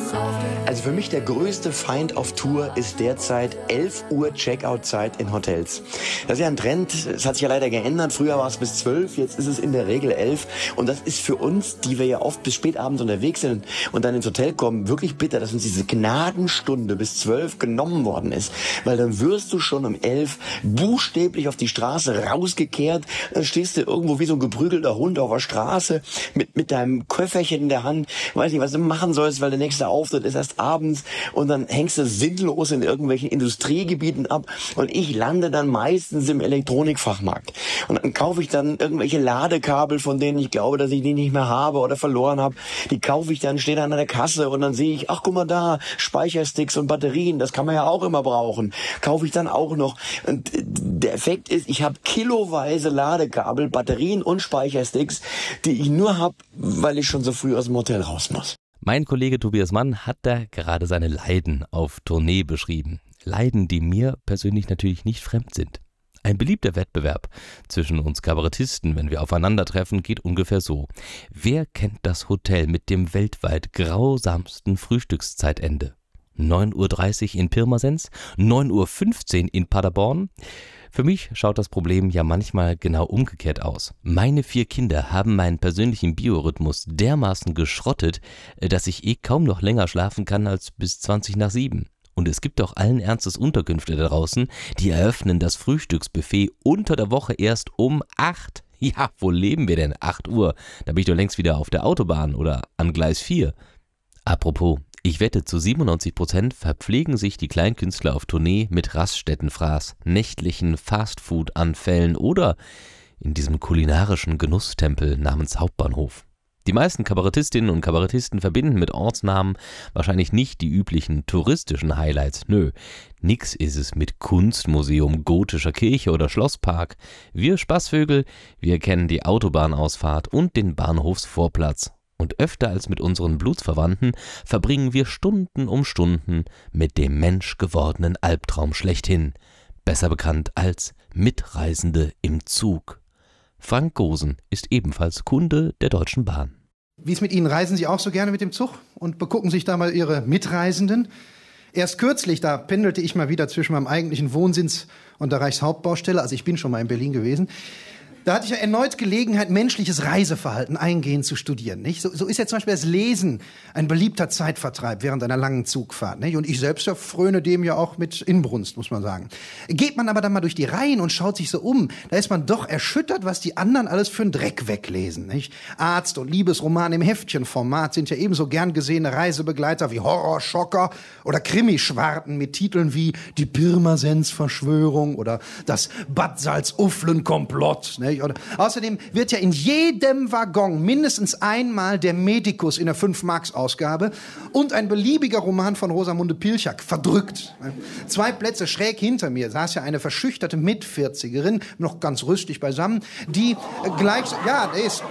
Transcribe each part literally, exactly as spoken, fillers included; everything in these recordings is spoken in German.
Also für mich der größte Feind auf Tour ist derzeit elf Uhr Checkout-Zeit in Hotels. Das ist ja ein Trend, es hat sich ja leider geändert. Früher war es bis zwölf, jetzt ist es in der Regel elf. Und das ist für uns, die wir ja oft bis spät abends unterwegs sind und dann ins Hotel kommen, wirklich bitter, dass uns diese Gnadenstunde bis zwölf genommen worden ist. Weil dann wirst du schon um elf buchstäblich auf die Straße rausgekehrt. Dann stehst du irgendwo wie so ein geprügelter Hund auf der Straße mit, mit deinem Köfferchen in der Hand. Weiß nicht, was du machen sollst, weil der nächste Auftritt ist erst abends und dann hängst du sinnlos in irgendwelchen Industriegebieten ab und ich lande dann meistens im Elektronikfachmarkt und dann kaufe ich dann irgendwelche Ladekabel, von denen ich glaube, dass ich die nicht mehr habe oder verloren habe. Die kaufe ich dann, stehe dann an der Kasse und dann sehe ich, ach guck mal da, Speichersticks und Batterien, das kann man ja auch immer brauchen. Kaufe ich dann auch noch. Und der Effekt ist, ich habe kiloweise Ladekabel, Batterien und Speichersticks, die ich nur habe, weil ich schon so früh aus dem Hotel raus muss. Mein Kollege Tobias Mann hat da gerade seine Leiden auf Tournee beschrieben. Leiden, die mir persönlich natürlich nicht fremd sind. Ein beliebter Wettbewerb zwischen uns Kabarettisten, wenn wir aufeinandertreffen, geht ungefähr so. Wer kennt das Hotel mit dem weltweit grausamsten Frühstückszeitende? neun Uhr dreißig in Pirmasens, neun Uhr fünfzehn in Paderborn. Für mich schaut das Problem ja manchmal genau umgekehrt aus. Meine vier Kinder haben meinen persönlichen Biorhythmus dermaßen geschrottet, dass ich eh kaum noch länger schlafen kann als bis zwanzig nach sieben. Und es gibt auch allen Ernstes Unterkünfte da draußen, die eröffnen das Frühstücksbuffet unter der Woche erst um acht. Ja, wo leben wir denn? acht Uhr. Da bin ich doch längst wieder auf der Autobahn oder an Gleis vier. Apropos, ich wette, zu siebenundneunzig Prozent verpflegen sich die Kleinkünstler auf Tournee mit Raststättenfraß, nächtlichen Fastfood-Anfällen oder in diesem kulinarischen Genusstempel namens Hauptbahnhof. Die meisten Kabarettistinnen und Kabarettisten verbinden mit Ortsnamen wahrscheinlich nicht die üblichen touristischen Highlights. Nö, nix ist es mit Kunstmuseum, gotischer Kirche oder Schlosspark. Wir Spaßvögel, wir kennen die Autobahnausfahrt und den Bahnhofsvorplatz. Und öfter als mit unseren Blutsverwandten verbringen wir Stunden um Stunden mit dem menschgewordenen Albtraum schlechthin, besser bekannt als Mitreisende im Zug. Frank Gosen ist ebenfalls Kunde der Deutschen Bahn. Wie ist mit Ihnen? Reisen Sie auch so gerne mit dem Zug und begucken sich da mal Ihre Mitreisenden? Erst kürzlich, da pendelte ich mal wieder zwischen meinem eigentlichen Wohnsitz und der Reichshauptbaustelle, also ich bin schon mal in Berlin gewesen. Da hatte ich ja erneut Gelegenheit, menschliches Reiseverhalten eingehend zu studieren. Nicht? So, so ist ja zum Beispiel das Lesen ein beliebter Zeitvertreib während einer langen Zugfahrt. Nicht? Und ich selbst ja fröne dem ja auch mit Inbrunst, muss man sagen. Geht man aber dann mal durch die Reihen und schaut sich so um, da ist man doch erschüttert, was die anderen alles für einen Dreck weglesen. Nicht? Arzt- und Liebesroman im Heftchenformat sind ja ebenso gern gesehene Reisebegleiter wie Horrorschocker oder Krimischwarten mit Titeln wie Die Pirmasens-Verschwörung oder Das Bad Salzuflen-Komplott. Nicht? Oder außerdem wird ja in jedem Waggon mindestens einmal der Medikus in der fünf-Marks-Ausgabe und ein beliebiger Roman von Rosamunde Pilchak verdrückt. Zwei Plätze schräg hinter mir saß ja eine verschüchterte Mitvierzigerin, noch ganz rüstig beisammen, die gleich... Ja, der ist...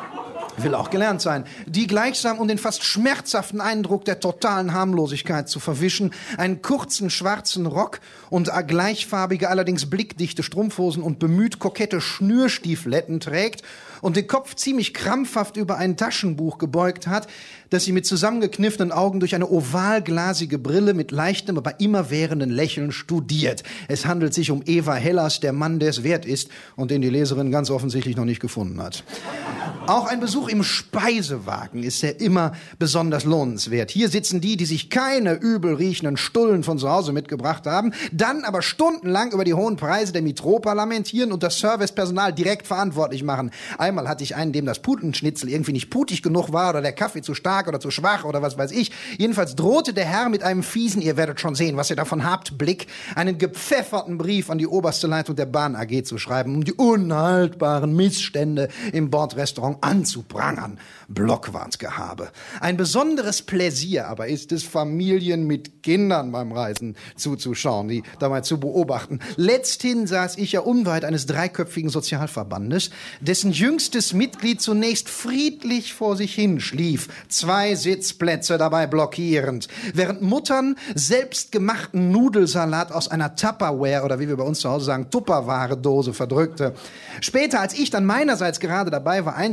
will auch gelernt sein, die gleichsam, um den fast schmerzhaften Eindruck der totalen Harmlosigkeit zu verwischen, einen kurzen schwarzen Rock und gleichfarbige, allerdings blickdichte Strumpfhosen und bemüht kokette Schnürstiefeletten trägt und den Kopf ziemlich krampfhaft über ein Taschenbuch gebeugt hat, das sie mit zusammengekniffenen Augen durch eine ovalglasige Brille mit leichtem, aber immerwährenden Lächeln studiert. Es handelt sich um Eva Hellas, der Mann, der es wert ist und den die Leserin ganz offensichtlich noch nicht gefunden hat. Auch ein Besuch im Speisewagen ist ja immer besonders lohnenswert. Hier sitzen die, die sich keine übel riechenden Stullen von zu Hause mitgebracht haben, dann aber stundenlang über die hohen Preise der Mitropa lamentieren und das Servicepersonal direkt verantwortlich machen. Einmal hatte ich einen, dem das Putenschnitzel irgendwie nicht putig genug war oder der Kaffee zu stark oder zu schwach oder was weiß ich. Jedenfalls drohte der Herr mit einem fiesen, ihr werdet schon sehen, was ihr davon habt, Blick, einen gepfefferten Brief an die oberste Leitung der Bahn A G zu schreiben, um die unhaltbaren Missstände im Bordrestaurant anzuprangern. Blockwartgehabe. Ein besonderes Pläsier aber ist es, Familien mit Kindern beim Reisen zuzuschauen, die dabei zu beobachten. Letzthin saß ich ja unweit eines dreiköpfigen Sozialverbandes, dessen jüngstes Mitglied zunächst friedlich vor sich hin schlief, zwei Sitzplätze dabei blockierend, während Muttern selbstgemachten Nudelsalat aus einer Tupperware oder wie wir bei uns zu Hause sagen, Tupperware-Dose verdrückte. Später, als ich dann meinerseits gerade dabei war, einzuschlafen,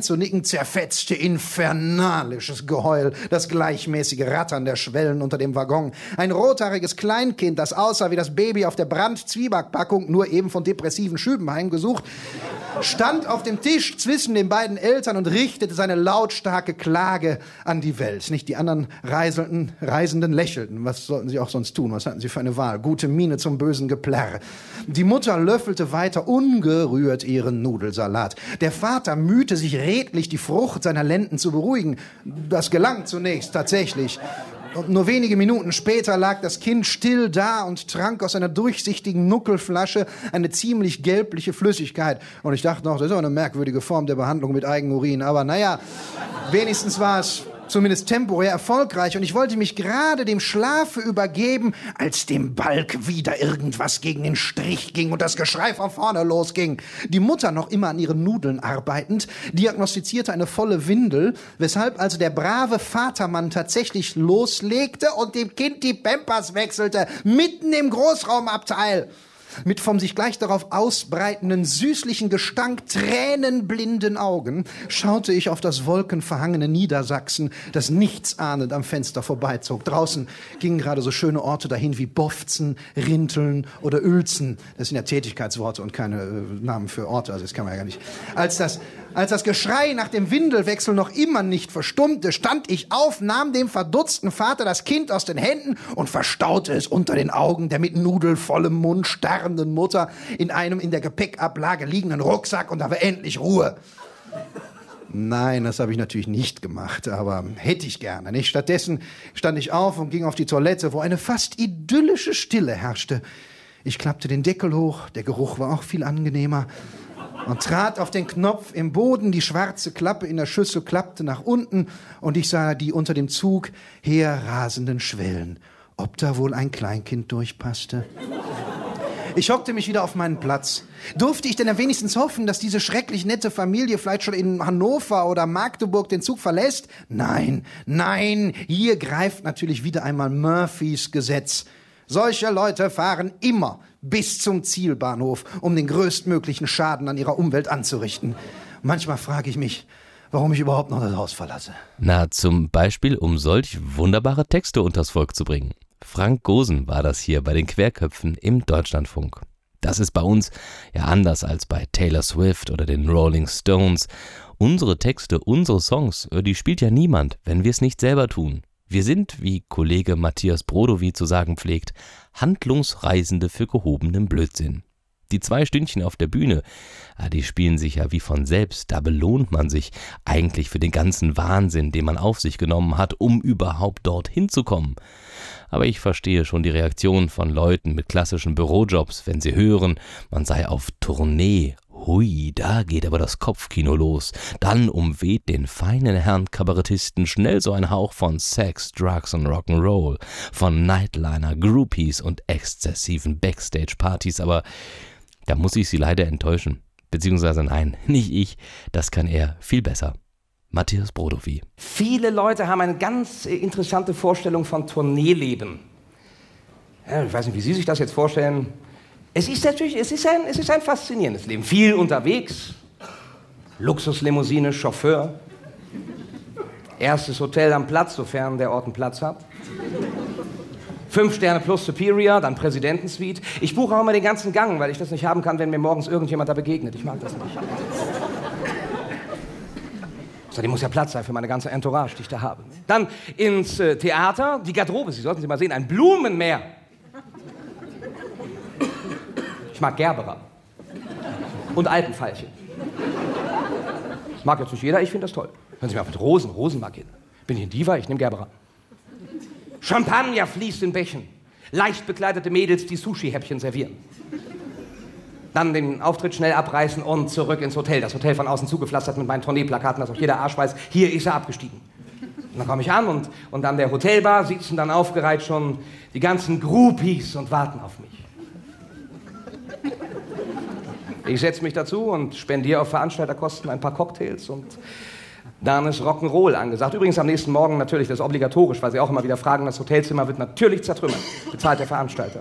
einzunicken, zerfetzte infernalisches Geheul, das gleichmäßige Rattern der Schwellen unter dem Waggon. Ein rothaariges Kleinkind, das aussah wie das Baby auf der Brand-Zwieback-Packung, nur eben von depressiven Schüben heimgesucht, stand auf dem Tisch zwischen den beiden Eltern und richtete seine lautstarke Klage an die Welt. Nicht die anderen Reisenden, Reisenden lächelten. Was sollten sie auch sonst tun? Was hatten sie für eine Wahl? Gute Miene zum bösen Geplärr. Die Mutter löffelte weiter ungerührt ihren Nudelsalat. Der Vater mühte sich redlich, die Frucht seiner Lenden zu beruhigen. Das gelang zunächst tatsächlich. Und nur wenige Minuten später lag das Kind still da und trank aus einer durchsichtigen Nuckelflasche eine ziemlich gelbliche Flüssigkeit. Und ich dachte noch, das ist auch eine merkwürdige Form der Behandlung mit Eigenurin. Aber naja, wenigstens war es zumindest temporär erfolgreich. Und ich wollte mich gerade dem Schlafe übergeben, als dem Balk wieder irgendwas gegen den Strich ging und das Geschrei von vorne losging. Die Mutter, noch immer an ihren Nudeln arbeitend, diagnostizierte eine volle Windel, weshalb also der brave Vatermann tatsächlich loslegte und dem Kind die Pampers wechselte, mitten im Großraumabteil. Mit vom sich gleich darauf ausbreitenden, süßlichen Gestank tränenblinden Augen schaute ich auf das wolkenverhangene Niedersachsen, das nichtsahnend am Fenster vorbeizog. Draußen gingen gerade so schöne Orte dahin wie Bofzen, Rinteln oder Uelzen. Das sind ja Tätigkeitsworte und keine äh, Namen für Orte, also das kann man ja gar nicht. Als das, als das Geschrei nach dem Windelwechsel noch immer nicht verstummte, stand ich auf, nahm dem verdutzten Vater das Kind aus den Händen und verstaute es unter den Augen der mit nudelvollem Mund starrenden Mutter in einem in der Gepäckablage liegenden Rucksack, und da war endlich Ruhe. Nein, das habe ich natürlich nicht gemacht, aber hätte ich gerne, nicht? Stattdessen stand ich auf und ging auf die Toilette, wo eine fast idyllische Stille herrschte. Ich klappte den Deckel hoch, der Geruch war auch viel angenehmer, und trat auf den Knopf im Boden. Die schwarze Klappe in der Schüssel klappte nach unten und ich sah die unter dem Zug herrasenden Schwellen. Ob da wohl ein Kleinkind durchpasste? Ich hockte mich wieder auf meinen Platz. Durfte ich denn dann wenigstens hoffen, dass diese schrecklich nette Familie vielleicht schon in Hannover oder Magdeburg den Zug verlässt? Nein, nein, hier greift natürlich wieder einmal Murphys Gesetz. Solche Leute fahren immer bis zum Zielbahnhof, um den größtmöglichen Schaden an ihrer Umwelt anzurichten. Manchmal frage ich mich, warum ich überhaupt noch das Haus verlasse. Na, zum Beispiel, um solch wunderbare Texte unters Volk zu bringen. Frank Gosen war das hier bei den Querköpfen im Deutschlandfunk. Das ist bei uns ja anders als bei Taylor Swift oder den Rolling Stones. Unsere Texte, unsere Songs, die spielt ja niemand, wenn wir es nicht selber tun. Wir sind, wie Kollege Matthias Brodowy zu sagen pflegt, Handlungsreisende für gehobenen Blödsinn. Die zwei Stündchen auf der Bühne, die spielen sich ja wie von selbst. Da belohnt man sich eigentlich für den ganzen Wahnsinn, den man auf sich genommen hat, um überhaupt dorthin zu kommen. Aber ich verstehe schon die Reaktion von Leuten mit klassischen Bürojobs, wenn sie hören, man sei auf Tournee. Hui, da geht aber das Kopfkino los. Dann umweht den feinen Herrn Kabarettisten schnell so ein Hauch von Sex, Drugs und Rock'n'Roll, von Nightliner, Groupies und exzessiven Backstage-Partys, aber da muss ich Sie leider enttäuschen. Beziehungsweise nein, nicht ich, das kann er viel besser. Matthias Brodowy. Viele Leute haben eine ganz interessante Vorstellung von Tourneeleben. Ja, ich weiß nicht, wie Sie sich das jetzt vorstellen. Es ist natürlich, es ist ein, es ist ein faszinierendes Leben. Viel unterwegs, Luxuslimousine, Chauffeur, erstes Hotel am Platz, sofern der Ort einen Platz hat. Fünf Sterne plus Superior, dann Präsidentensuite. Ich buche auch immer den ganzen Gang, weil ich das nicht haben kann, wenn mir morgens irgendjemand da begegnet. Ich mag das nicht. Außerdem muss ja Platz sein für meine ganze Entourage, die ich da habe. Dann ins äh, Theater, die Garderobe, Sie sollten sie mal sehen, ein Blumenmeer. Ich mag Gerbera. Und Alpenveilchen. Mag jetzt nicht jeder, ich finde das toll. Hören Sie mir auf mit Rosen, Rosen mag jeder. Bin ich ein Diva, ich nehme Gerbera. Champagner fließt in Bächen. Leicht bekleidete Mädels, die Sushi-Häppchen servieren. Dann den Auftritt schnell abreißen und zurück ins Hotel. Das Hotel von außen zugepflastert mit meinen Tourneeplakaten, dass auch jeder Arsch weiß, hier ist er abgestiegen. Und dann komme ich an und, und an der Hotelbar sitzen dann aufgereiht schon die ganzen Groupies und warten auf mich. Ich setze mich dazu und spendiere auf Veranstalterkosten ein paar Cocktails und dann ist Rock'n'Roll angesagt. Übrigens am nächsten Morgen natürlich, das ist obligatorisch, weil sie auch immer wieder fragen, das Hotelzimmer wird natürlich zertrümmert. Bezahlt der Veranstalter.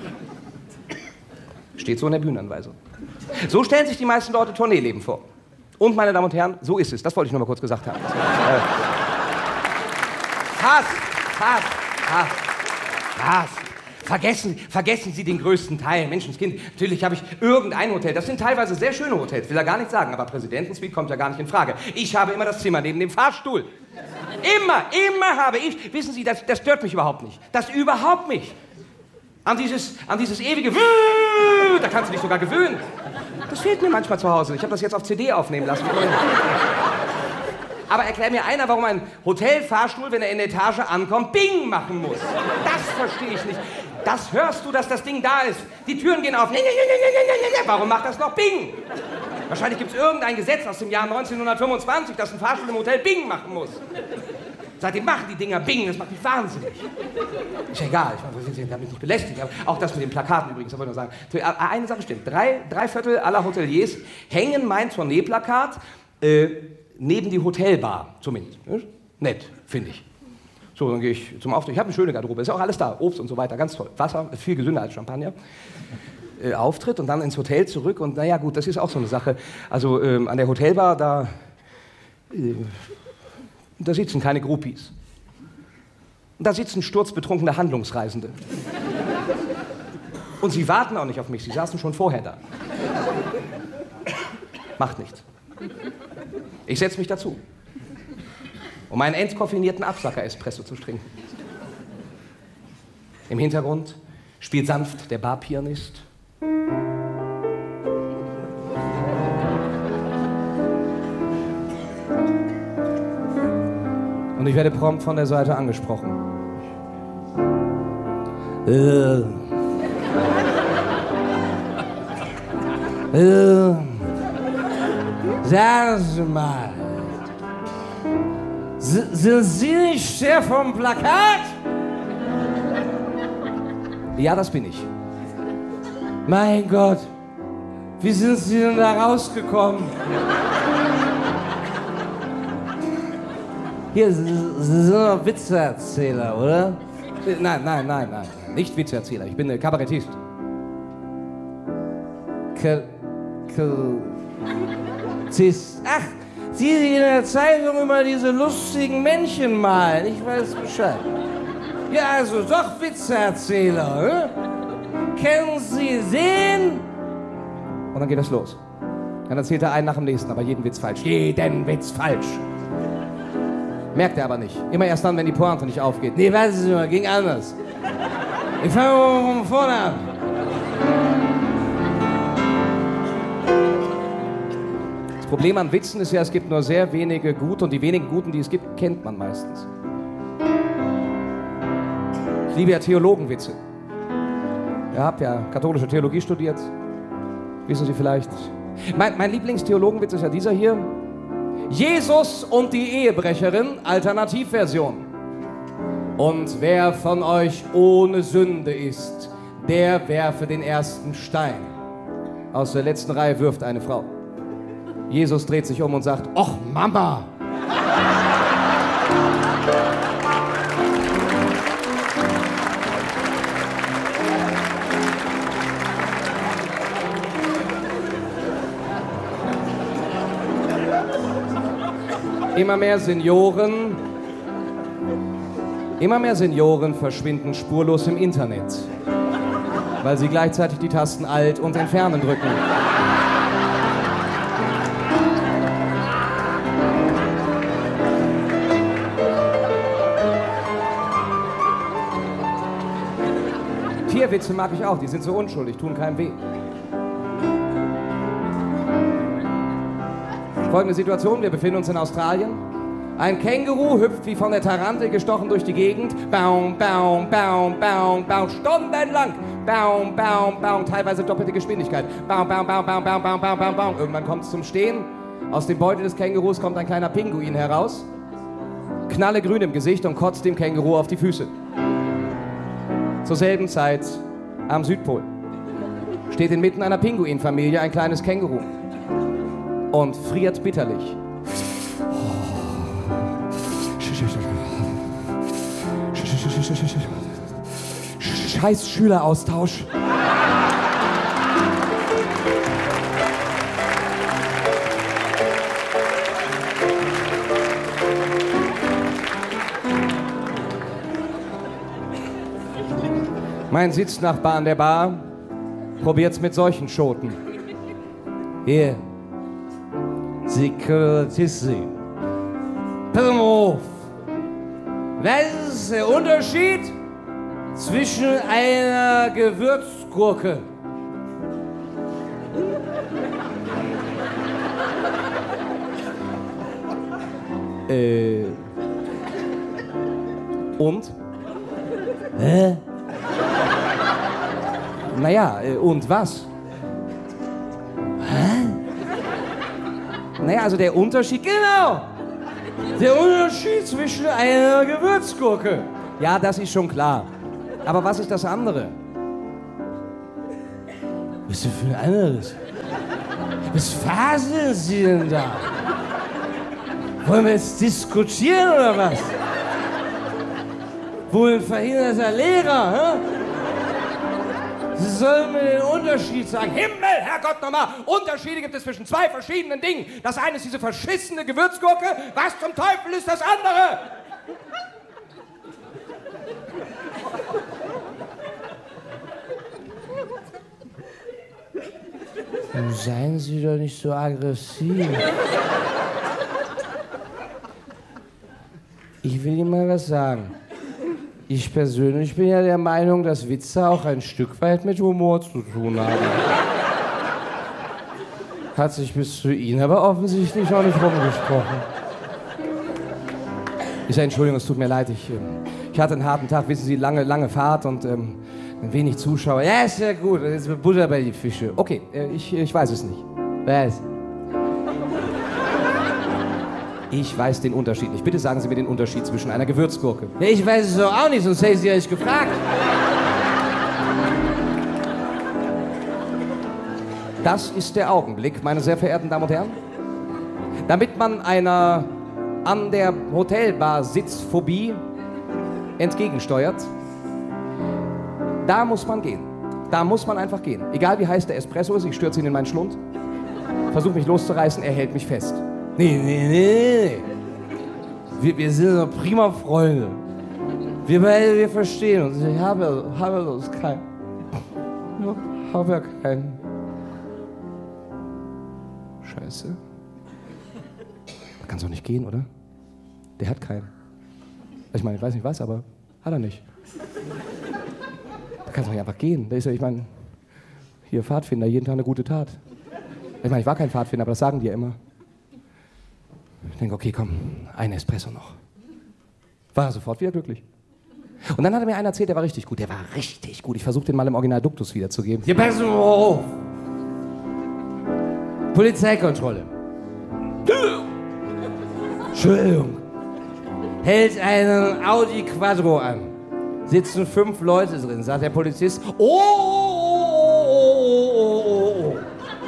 Steht so in der Bühnenanweisung. So stellen sich die meisten Leute Tourneeleben vor. Und, meine Damen und Herren, so ist es. Das wollte ich noch mal kurz gesagt haben. äh, Hass, Hass, Hass, Hass. Vergessen, vergessen Sie den größten Teil. Menschenskind, natürlich habe ich irgendein Hotel. Das sind teilweise sehr schöne Hotels, will er gar nicht sagen. Aber Präsidentensuite kommt ja gar nicht in Frage. Ich habe immer das Zimmer neben dem Fahrstuhl. Immer, immer habe ich. Wissen Sie, das, das stört mich überhaupt nicht. Das überhaupt nicht. An dieses, an dieses ewige Wüh, da kannst du dich sogar gewöhnen. Das fehlt mir manchmal zu Hause. Ich habe das jetzt auf C D aufnehmen lassen. Aber erklär mir einer, warum ein Hotelfahrstuhl, wenn er in der Etage ankommt, Bing machen muss. Das verstehe ich nicht. Das hörst du, dass das Ding da ist. Die Türen gehen auf. Warum macht das noch Bing? Wahrscheinlich gibt es irgendein Gesetz aus dem Jahr neunzehnhundertfünfundzwanzig, dass ein Fahrstuhl im Hotel Bing machen muss. Seitdem machen die Dinger Bing, das macht mich wahnsinnig. Ist ja egal, ich meine, wir sind damit nicht belästigt. Aber auch das mit den Plakaten übrigens, das wollte ich nur sagen. Eine Sache stimmt, drei, drei Viertel aller Hoteliers hängen mein Tourneeplakat äh, neben die Hotelbar, zumindest. Nett, finde ich. So, dann gehe ich zum Auftritt. Ich habe eine schöne Garderobe, ist ja auch alles da. Obst und so weiter, ganz toll. Wasser, viel gesünder als Champagner. Äh, Auftritt und dann ins Hotel zurück. Und naja, gut, das ist auch so eine Sache. Also ähm, an der Hotelbar, da, äh, da sitzen keine Groupies. Und da sitzen sturzbetrunkene Handlungsreisende. Und sie warten auch nicht auf mich, sie saßen schon vorher da. Macht nichts. Ich setze mich dazu, um einen entkoffinierten Absacker-Espresso zu trinken. Im Hintergrund spielt sanft der Barpianist. Und ich werde prompt von der Seite angesprochen. Äh. Äh. Sagen Sie mal, S- sind Sie nicht der vom Plakat? Ja, das bin ich. Mein Gott, wie sind Sie denn da rausgekommen? Hier, Sie, Sie sind doch Witzeerzähler, oder? Nein, nein, nein, nein, nicht Witzeerzähler, ich bin Kabarettist. K... K... Cis. Ach, Sie, die in der Zeitung immer diese lustigen Männchen malen. Ich weiß Bescheid. Ja, also doch Witzeerzähler, ne? Kennen Sie den? Und dann geht das los. Dann erzählt er einen nach dem nächsten, aber jeden Witz falsch. Jeden Witz falsch. Merkt er aber nicht. Immer erst dann, wenn die Pointe nicht aufgeht. Nee, weiß ich nicht mehr, ging anders. Ich fange mal von vorne an. Das Problem an Witzen ist ja, es gibt nur sehr wenige gute und die wenigen guten, die es gibt, kennt man meistens. Ich liebe ja Theologenwitze. Ihr habt ja katholische Theologie studiert. Wissen Sie vielleicht? Mein, mein Lieblingstheologenwitz ist ja dieser hier. Jesus und die Ehebrecherin, Alternativversion. Und wer von euch ohne Sünde ist, der werfe den ersten Stein. Aus der letzten Reihe wirft eine Frau. Jesus dreht sich um und sagt, Och, Mama! Immer mehr Senioren, immer mehr Senioren verschwinden spurlos im Internet, weil sie gleichzeitig die Tasten Alt und Entfernen drücken. Tierwitze mag ich auch, die sind so unschuldig, tun keinem weh. Folgende Situation, wir befinden uns in Australien. Ein Känguru hüpft wie von der Tarantel gestochen durch die Gegend. Baum, baum, baum, baum, baum, stundenlang. Baum, baum, baum, teilweise doppelte Geschwindigkeit. Baum, baum, baum, baum, baum, baum, baum, baum, baum. Irgendwann kommt es zum Stehen. Aus dem Beutel des Kängurus kommt ein kleiner Pinguin heraus. Knallegrün im Gesicht und kotzt dem Känguru auf die Füße. Zur selben Zeit am Südpol steht inmitten einer Pinguinfamilie ein kleines Känguru und friert bitterlich. Scheiß Schüleraustausch. Mein Sitznachbar an der Bar probiert's mit solchen Schoten. Hier. Sie Kabarettisten. Pass mal auf. Was ist der Unterschied zwischen einer Gewürzgurke? Äh. Und? Hä? Naja, äh, und was? Hä? Naja, also der Unterschied, genau! Der Unterschied zwischen einer Gewürzgurke. Ja, das ist schon klar. Aber was ist das andere? Was ist denn für ein anderes? Was faseln Sie denn da? Wollen wir jetzt diskutieren oder was? Wohl verhinderter Lehrer, hä? Sie sollen mir den Unterschied sagen. Himmel, Herrgott, nochmal! Unterschiede gibt es zwischen zwei verschiedenen Dingen. Das eine ist diese verschissene Gewürzgurke. Was zum Teufel ist das andere? Seien Sie doch nicht so aggressiv. Ich will Ihnen mal was sagen. Ich persönlich bin ja der Meinung, dass Witze auch ein Stück weit mit Humor zu tun haben. Hat sich bis zu Ihnen aber offensichtlich auch nicht rumgesprochen. Ich sage, Entschuldigung, es tut mir leid. Ich, ich hatte einen harten Tag, wissen Sie, lange, lange Fahrt und ähm, wenig Zuschauer. Ja, ist ja gut, das ist Butter bei die Fische. Okay, äh, ich, ich weiß es nicht. Was? Ich weiß den Unterschied nicht. Bitte sagen Sie mir den Unterschied zwischen einer Gewürzgurke. Ja, ich weiß es doch auch nicht, sonst hätte ich Sie ja nicht gefragt. Das ist der Augenblick, meine sehr verehrten Damen und Herren. Damit man einer an der Hotelbar Sitzphobie entgegensteuert, da muss man gehen. Da muss man einfach gehen. Egal wie heiß der Espresso ist, ich stürze ihn in meinen Schlund, versuche mich loszureißen, er hält mich fest. Nee, nee, nee. Wir, wir sind doch prima Freunde. Wir beide, wir verstehen uns. Ich habe, habe sonst keinen. Ich habe ja keinen. Scheiße. Da kann's doch nicht gehen, oder? Der hat keinen. Ich meine, ich weiß nicht was, aber hat er nicht. Da kann's doch nicht einfach gehen. Da ist ja, ich meine, hier Pfadfinder, jeden Tag eine gute Tat. Ich meine, ich war kein Pfadfinder, aber das sagen die ja immer. Ich denke, okay, komm, ein Espresso noch. War sofort wieder glücklich. Und dann hat er mir einen erzählt, der war richtig gut. Der war richtig gut. Ich versuche den mal im Original Duktus wiederzugeben. Hier, passen wir auf. Polizeikontrolle. Entschuldigung. Hält einen Audi Quattro an. Sitzen fünf Leute drin. Sagt der Polizist, oh, oh, oh, oh, oh.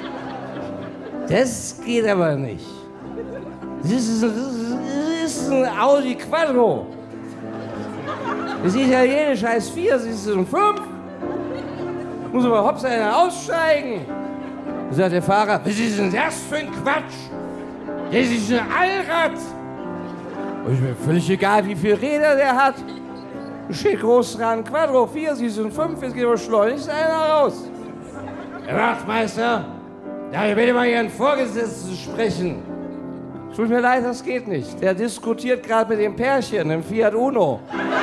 Das geht aber nicht. Das ist, das ist ein Audi Quattro. Das italienische heißt vier, das ist ein fünf. Muss aber hops einer aussteigen. Da sagt der Fahrer, was ist denn das für ein Quatsch? Das ist ein Allrad. Und ist mir völlig egal, wie viele Räder der hat. Steht groß dran, Quattro, vier, sie sind fünf, jetzt geht aber schleunigst einer raus. Herr Wachtmeister, darf ich bitte mal Ihren Vorgesetzten sprechen? Tut mir leid, das geht nicht. Der diskutiert gerade mit dem Pärchen im Fiat Uno.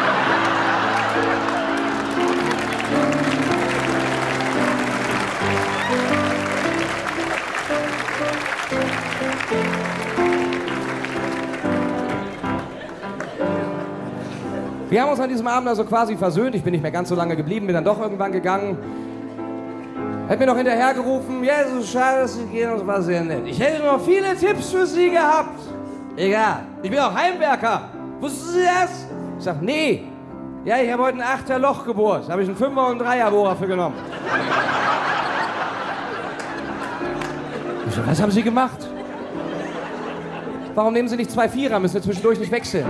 Wir haben uns an diesem Abend also quasi versöhnt. Ich bin nicht mehr ganz so lange geblieben, bin dann doch irgendwann gegangen. Hat mir noch hinterhergerufen, ja, es ist schade, dass Sie gehen, und das war sehr nett. Ich hätte noch viele Tipps für Sie gehabt. Egal, ich bin auch Heimwerker. Wussten Sie das? Ich sag, nee. Ja, ich habe heute ein achter Loch gebohrt. Da habe ich einen Fünfer- und Dreierbohrer für genommen. Ich sag, was haben Sie gemacht? Warum nehmen Sie nicht zwei Vierer? Müssen wir zwischendurch nicht wechseln.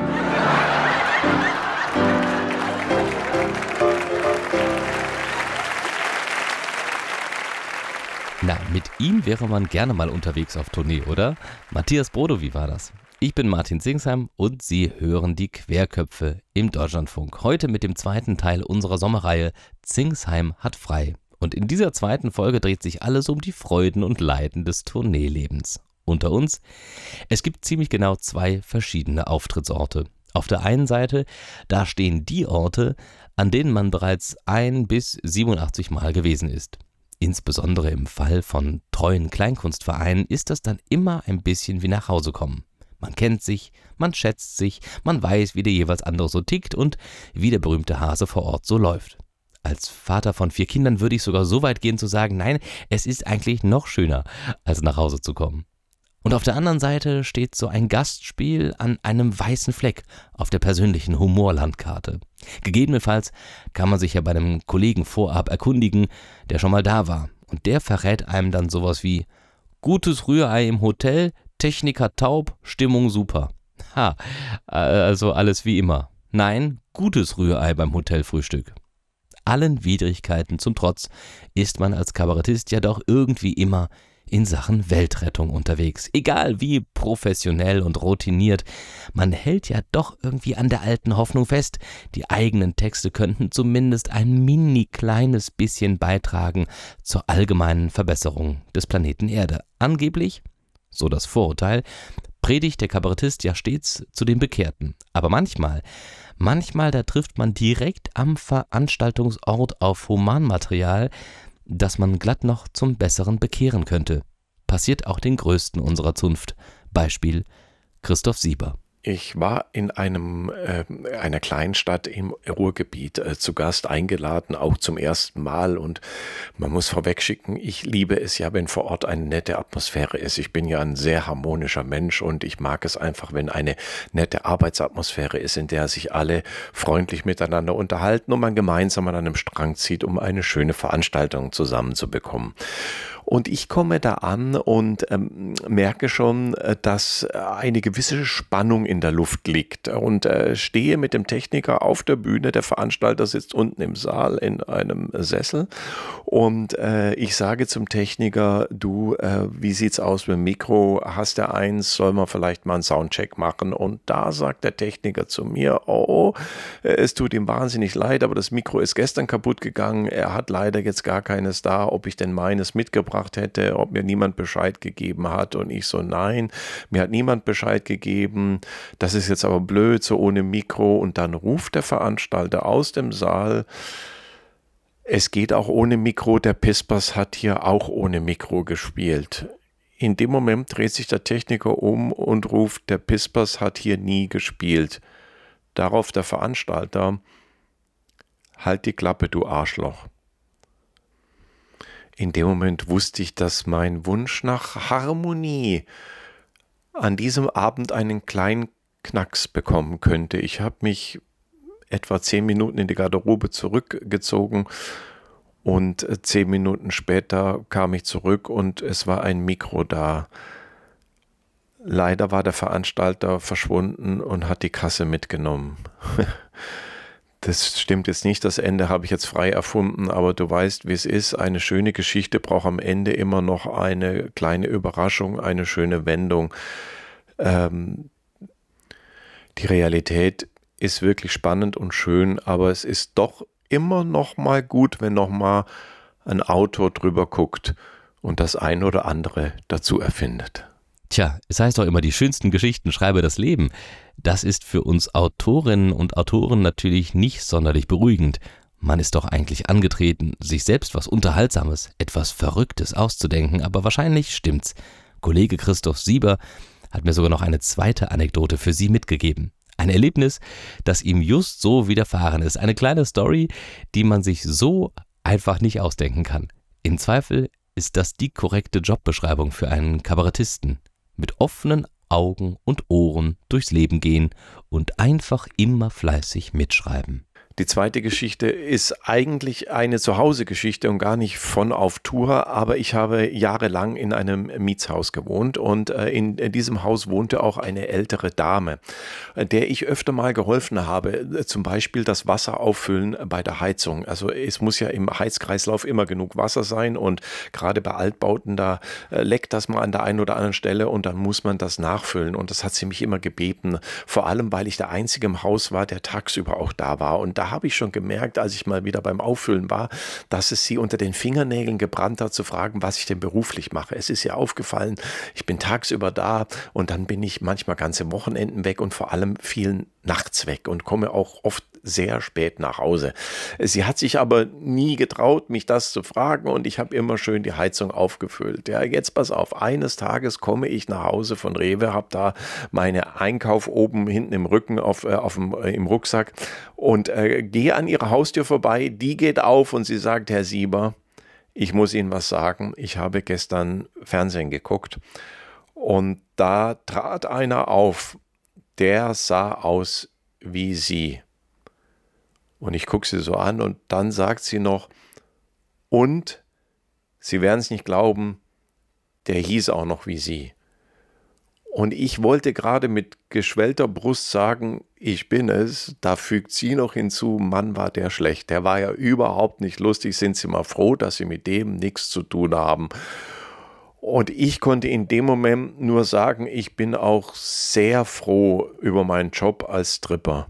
Na, mit ihm wäre man gerne mal unterwegs auf Tournee, oder? Matthias Brodo, wie war das? Ich bin Martin Zingsheim und Sie hören die Querköpfe im Deutschlandfunk. Heute mit dem zweiten Teil unserer Sommerreihe Zingsheim hat frei. Und in dieser zweiten Folge dreht sich alles um die Freuden und Leiden des Tourneelebens. Unter uns, es gibt ziemlich genau zwei verschiedene Auftrittsorte. Auf der einen Seite, da stehen die Orte, an denen man bereits ein bis siebenundachtzig Mal gewesen ist. Insbesondere im Fall von treuen Kleinkunstvereinen ist das dann immer ein bisschen wie nach Hause kommen. Man kennt sich, man schätzt sich, man weiß, wie der jeweils andere so tickt und wie der berühmte Hase vor Ort so läuft. Als Vater von vier Kindern würde ich sogar so weit gehen zu sagen, nein, es ist eigentlich noch schöner, als nach Hause zu kommen. Und auf der anderen Seite steht so ein Gastspiel an einem weißen Fleck auf der persönlichen Humorlandkarte. Gegebenenfalls kann man sich ja bei einem Kollegen vorab erkundigen, der schon mal da war. Und der verrät einem dann sowas wie: gutes Rührei im Hotel, Techniker taub, Stimmung super. Ha, also alles wie immer. Nein, gutes Rührei beim Hotelfrühstück. Allen Widrigkeiten zum Trotz ist man als Kabarettist ja doch irgendwie immer in Sachen Weltrettung unterwegs. Egal wie professionell und routiniert, man hält ja doch irgendwie an der alten Hoffnung fest, die eigenen Texte könnten zumindest ein mini kleines bisschen beitragen zur allgemeinen Verbesserung des Planeten Erde. Angeblich, so das Vorurteil, predigt der Kabarettist ja stets zu den Bekehrten. Aber manchmal, manchmal, da trifft man direkt am Veranstaltungsort auf Humanmaterial, das man glatt noch zum Besseren bekehren könnte. Passiert auch den Größten unserer Zunft. Beispiel Christoph Sieber. Ich war in einem äh, einer Kleinstadt im Ruhrgebiet äh, zu Gast, eingeladen, auch zum ersten Mal. Und man muss vorwegschicken, ich liebe es ja, wenn vor Ort eine nette Atmosphäre ist. Ich bin ja ein sehr harmonischer Mensch und ich mag es einfach, wenn eine nette Arbeitsatmosphäre ist, in der sich alle freundlich miteinander unterhalten und man gemeinsam an einem Strang zieht, um eine schöne Veranstaltung zusammenzubekommen. Und ich komme da an und ähm, merke schon, dass eine gewisse Spannung in der Luft liegt und äh, stehe mit dem Techniker auf der Bühne. Der Veranstalter sitzt unten im Saal in einem Sessel und äh, ich sage zum Techniker: Du, äh, wie sieht's aus mit dem Mikro? Hast du eins? Soll man vielleicht mal einen Soundcheck machen? Und da sagt der Techniker zu mir: Oh, es tut ihm wahnsinnig leid, aber das Mikro ist gestern kaputt gegangen. Er hat leider jetzt gar keines da, ob ich denn meines mitgebracht hätte, ob mir niemand Bescheid gegeben hat. Und ich so: Nein, mir hat niemand Bescheid gegeben. Das ist jetzt aber blöd, so ohne Mikro. Und dann ruft der Veranstalter aus dem Saal: Es geht auch ohne Mikro, der Pispers hat hier auch ohne Mikro gespielt. In dem Moment dreht sich der Techniker um und ruft: Der Pispers hat hier nie gespielt. Darauf der Veranstalter: Halt die Klappe, du Arschloch. In dem Moment wusste ich, dass mein Wunsch nach Harmonie an diesem Abend einen kleinen Knacks bekommen könnte. Ich habe mich etwa zehn Minuten in die Garderobe zurückgezogen und zehn Minuten später kam ich zurück und es war ein Mikro da. Leider war der Veranstalter verschwunden und hat die Kasse mitgenommen. Das stimmt jetzt nicht, das Ende habe ich jetzt frei erfunden, aber du weißt, wie es ist. Eine schöne Geschichte braucht am Ende immer noch eine kleine Überraschung, eine schöne Wendung. Ähm, die Realität ist wirklich spannend und schön, aber es ist doch immer noch mal gut, wenn noch mal ein Autor drüber guckt und das ein oder andere dazu erfindet. Tja, es heißt doch immer, die schönsten Geschichten schreibe das Leben. Das ist für uns Autorinnen und Autoren natürlich nicht sonderlich beruhigend. Man ist doch eigentlich angetreten, sich selbst was Unterhaltsames, etwas Verrücktes auszudenken, aber wahrscheinlich stimmt's. Kollege Christoph Sieber hat mir sogar noch eine zweite Anekdote für Sie mitgegeben. Ein Erlebnis, das ihm just so widerfahren ist. Eine kleine Story, die man sich so einfach nicht ausdenken kann. Im Zweifel ist das die korrekte Jobbeschreibung für einen Kabarettisten. Mit offenen Augen und Ohren durchs Leben gehen und einfach immer fleißig mitschreiben. Die zweite Geschichte ist eigentlich eine Zuhause-Geschichte und gar nicht von auf Tour, aber ich habe jahrelang in einem Mietshaus gewohnt und in diesem Haus wohnte auch eine ältere Dame, der ich öfter mal geholfen habe, zum Beispiel das Wasser auffüllen bei der Heizung. Also es muss ja im Heizkreislauf immer genug Wasser sein und gerade bei Altbauten, da leckt das mal an der einen oder anderen Stelle und dann muss man das nachfüllen und das hat sie mich immer gebeten, vor allem weil ich der Einzige im Haus war, der tagsüber auch da war und da Da habe ich schon gemerkt, als ich mal wieder beim Auffüllen war, dass es sie unter den Fingernägeln gebrannt hat, zu fragen, was ich denn beruflich mache. Es ist ihr aufgefallen, ich bin tagsüber da und dann bin ich manchmal ganze Wochenenden weg und vor allem vielen nachts weg und komme auch oft sehr spät nach Hause. Sie hat sich aber nie getraut, mich das zu fragen und ich habe immer schön die Heizung aufgefüllt. Ja, jetzt pass auf, eines Tages komme ich nach Hause von Rewe, habe da meine Einkauf oben hinten im Rücken auf, äh, auf dem, äh, im Rucksack und äh, gehe an ihrer Haustür vorbei, die geht auf und sie sagt, Herr Sieber, ich muss Ihnen was sagen, ich habe gestern Fernsehen geguckt und da trat einer auf, der sah aus wie Sie. Und ich gucke sie so an und dann sagt sie noch, und, Sie werden es nicht glauben, der hieß auch noch wie Sie. Und ich wollte gerade mit geschwellter Brust sagen, ich bin es, da fügt sie noch hinzu, Mann, war der schlecht. Der war ja überhaupt nicht lustig, sind Sie mal froh, dass Sie mit dem nichts zu tun haben. Und ich konnte in dem Moment nur sagen, ich bin auch sehr froh über meinen Job als Stripper.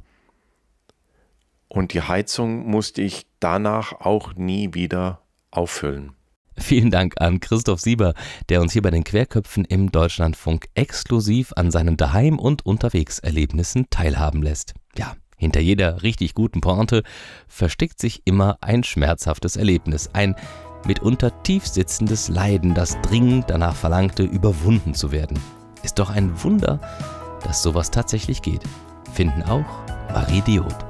Und die Heizung musste ich danach auch nie wieder auffüllen. Vielen Dank an Christoph Sieber, der uns hier bei den Querköpfen im Deutschlandfunk exklusiv an seinen Daheim- und Unterwegserlebnissen teilhaben lässt. Ja, hinter jeder richtig guten Pointe versteckt sich immer ein schmerzhaftes Erlebnis, ein mitunter tief sitzendes Leiden, das dringend danach verlangte, überwunden zu werden. Ist doch ein Wunder, dass sowas tatsächlich geht. Finden auch Marie Diot.